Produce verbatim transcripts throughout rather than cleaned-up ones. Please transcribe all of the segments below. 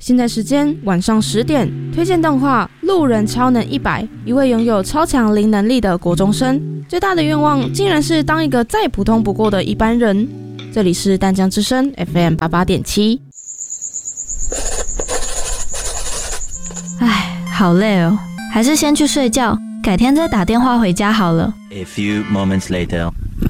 现在时间晚上十点，推荐动画《路人超能一百》，一位拥有超强灵能力的国中生，最大的愿望竟然是当一个再普通不过的一般人。这里是淡江之声 F M 八八点七。 唉，好累哦，还是先去睡觉，改天再打电话回家好了。 A few moments later，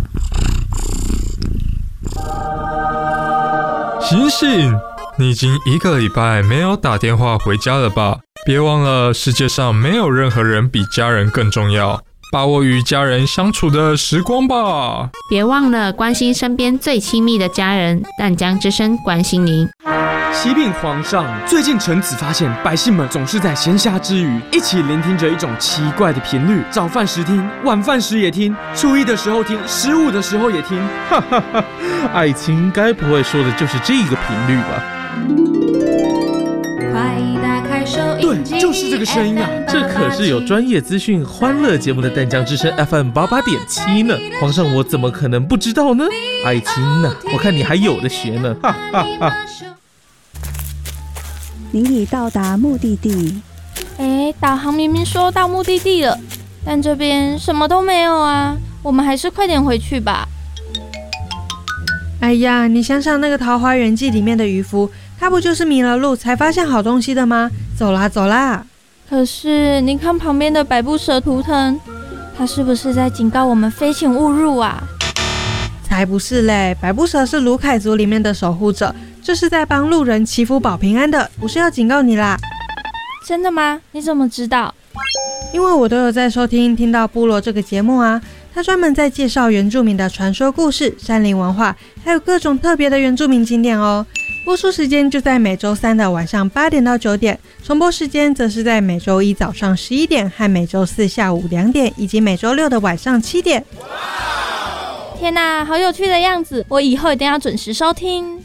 醒醒！你已经一个礼拜没有打电话回家了吧？别忘了，世界上没有任何人比家人更重要。把握与家人相处的时光吧。 别忘了关心身边最亲密的家人，淡江之声关心您。 启禀皇上，最近臣子发现百姓们总是在闲暇之余一起聆听着一种奇怪的频率，早饭时听，晚饭时也听，初一的时候听，十五的时候也听。 哈哈哈，爱卿该不会说的就是这个频率吧？ 快打开收音机， 对，就是这个声音啊！ 这可是有专业资讯、欢乐节目的淡江之声 F M 八八点七呢。皇上，我怎么可能不知道呢？爱卿呐、啊，我看你还有的学呢！哈哈哈。 您已到达目的地。 哎，导航明明说到目的地了，但这边什么都没有啊！我们还是快点回去吧。 哎呀，你想想那个《桃花源记》里面的渔夫，他不就是迷了路才发现好东西的吗？走啦走啦！ 可是你看旁边的百步蛇图腾，他是不是在警告我们飞行勿入啊？ 才不是嘞！百步蛇是卢凯族里面的守护者，这是在帮路人祈福保平安的，不是要警告你啦。 真的吗？你怎么知道？ 因为我都有在收听听到部落这个节目啊，他专门在介绍原住民的传说故事、山林文化，还有各种特别的原住民景点哦。播出时间就在每周三的晚上八点到九点，重播时间则是在每周一早上十一点和每周四下午两点，以及每周六的晚上七点。 天哪，好有趣的样子！我以后一定要准时收听。